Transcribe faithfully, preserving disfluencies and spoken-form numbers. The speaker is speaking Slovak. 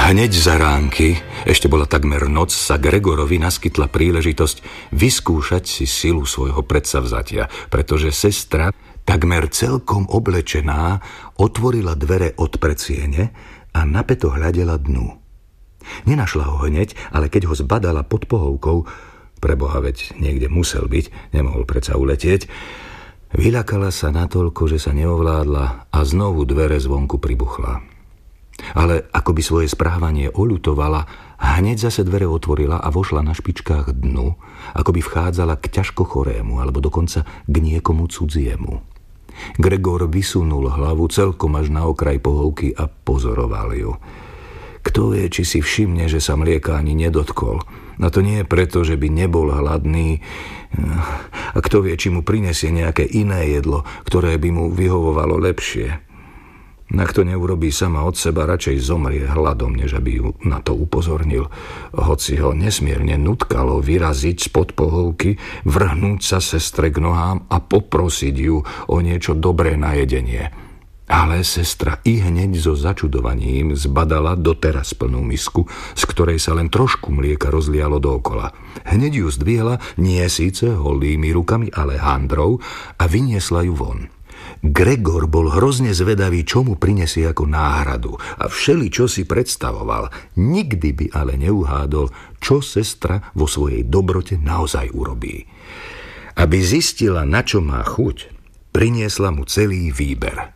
Hneď za ránky, ešte bola takmer noc, sa Gregorovi naskytla príležitosť vyskúšať si silu svojho predsavzatia, pretože sestra, takmer celkom oblečená, otvorila dvere od predsiene a napäto hľadela dnu. Nenašla ho hneď, ale keď ho zbadala pod pohovkou, preboha, veď niekde musel byť, nemohol predsa uletieť, vyľakala sa natoľko, že sa neovládla a znovu dvere zvonku pribuchla. Ale ako by svoje správanie oľutovala, hneď zase dvere otvorila a vošla na špičkách dnu, ako by vchádzala k ťažko chorému alebo dokonca k niekomu cudziemu. Gregor vysunul hlavu celkom až na okraj pohovky a pozoroval ju. Kto vie, či si všimne, že sa mlieka ani nedotkol. A to nie je preto, že by nebol hladný. A kto vie, či mu prinesie nejaké iné jedlo, ktoré by mu vyhovovalo lepšie. Ak to neurobí sama od seba, radšej zomrie hladom, než aby ju na to upozornil. Hoci ho nesmierne nutkalo vyraziť spod pohovky, vrhnúť sa sestre k nohám a poprosiť ju o niečo dobré na jedenie. Ale sestra i hneď so začudovaním zbadala doteraz plnú misku, z ktorej sa len trošku mlieka rozlialo dookola. Hneď ju zdvihla, nie síce holými rukami, ale handrou a vyniesla ju von. Gregor bol hrozne zvedavý, čo mu prinesie ako náhradu a všeli, čo si predstavoval. Nikdy by ale neuhádol, čo sestra vo svojej dobrote naozaj urobí. Aby zistila, na čo má chuť, priniesla mu celý výber.